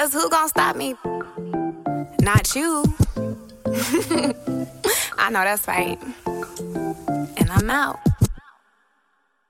Cause who gon' stop me? Not you. I know that's right. And I'm out.